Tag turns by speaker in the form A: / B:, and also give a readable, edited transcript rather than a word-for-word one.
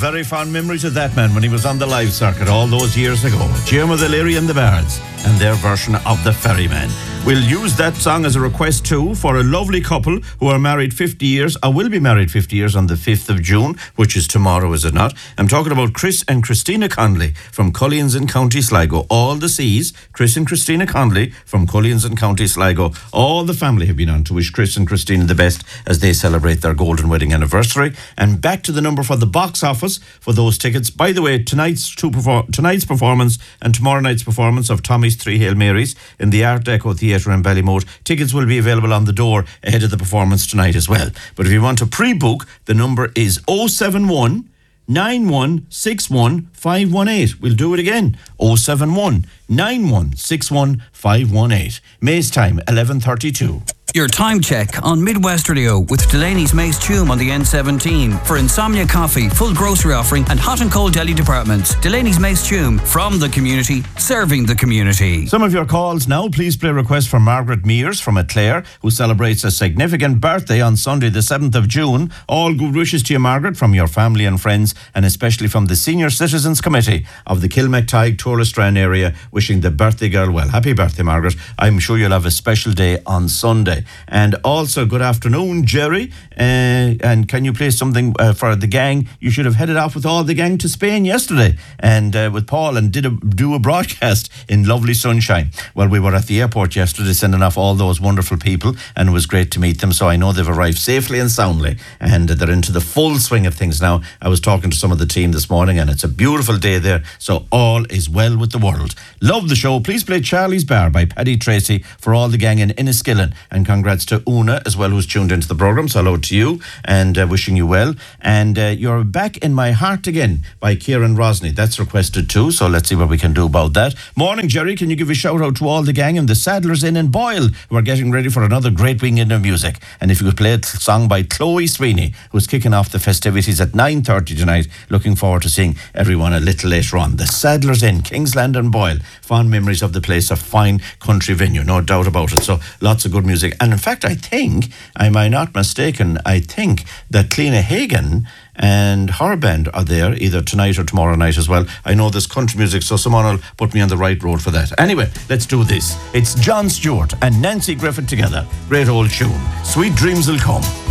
A: very fond memories of that man when he was on the live circuit all those years ago. Diarmuid O'Leary and the Bards and their version of The Ferryman. We'll use that song as a request too for a lovely couple who are married 50 years, or will be married 50 years on the 5th of June, which is tomorrow, is it not? I'm talking about Chris and Christina Conley from Culleans in County Sligo. All the C's, Chris and Christina Conley from Culleans in County Sligo. All the family have been on to wish Chris and Christina the best as they celebrate their golden wedding anniversary. And back to the number for the box office for those tickets. By the way, tonight's performance and tomorrow night's performance of Tommy's Three Hail Marys in the Art Deco Theatre in Ballymote. Tickets will be available on the door ahead of the performance tonight as well. But if you want to pre-book, the number is 071 9161 518. We'll do it again. 071 9161 518. May's time, 11:32.
B: Your time check on Midwest Radio with Delaney's Mace Tume on the N17 for Insomnia Coffee, full grocery offering and hot and cold deli departments. Delaney's Mace Tume, from the community, serving the community.
A: Some of your calls now. Please play a request for Margaret Mears from Clare, who celebrates a significant birthday on Sunday the 7th of June. All good wishes to you, Margaret, from your family and friends, and especially from the Senior Citizens Committee of the Kilmactide Tourlestrane area, wishing the birthday girl well. Happy birthday, Margaret. I'm sure you'll have a special day on Sunday. And also, good afternoon, Jerry. And can you play something for the gang? You should have headed off with all the gang to Spain yesterday, and with Paul, and do a broadcast in lovely sunshine. Well, we were at the airport yesterday sending off all those wonderful people, and it was great to meet them. So I know they've arrived safely and soundly, and they're into the full swing of things now. I was talking to some of the team this morning, and it's a beautiful day there. So all is well with the world. Love the show. Please play Charlie's Bar by Paddy Tracy for all the gang in Enniskillen, and congrats to Una as well, who's tuned into the programme. So hello to you, and wishing you well. And You're Back in My Heart Again by Kieran Rosny. That's requested too, so let's see what we can do about that. Morning, Jerry. Can you give a shout out to all the gang and the Saddlers Inn in Boyle, who are getting ready for another great weekend of music? And if you could play a song by Chloe Sweeney, who's kicking off the festivities at 9:30 tonight. Looking forward to seeing everyone a little later on. The Saddlers Inn, Kingsland and Boyle. Fond memories of the place, a fine country venue, no doubt about it. So lots of good music. And in fact, I think, am I not mistaken, I think that Cliona Hagan and her band are there either tonight or tomorrow night as well. I know there's country music, so someone will put me on the right road for that. Anyway, let's do this. It's John Stewart and Nancy Griffith together. Great old tune. Sweet Dreams Will Come.